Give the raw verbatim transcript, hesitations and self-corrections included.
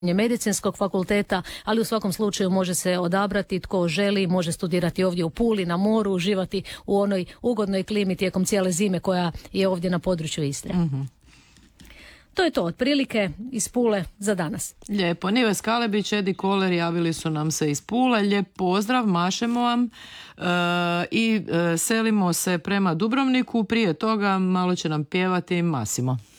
medicinskog fakulteta, ali u svakom slučaju može se odabrati tko želi, može studirati ovdje u Puli, na moru, uživati u onoj ugodnoj klimi tijekom cijele zime koja je ovdje na području Istre. Mm-hmm. To je to, otprilike iz Pule za danas. Lijepo. Nives Kalebić, Edi Koler javili su nam se iz Pule. Lijep pozdrav, mašemo vam e, i e, selimo se prema Dubrovniku. Prije toga malo će nam pjevati Masimo.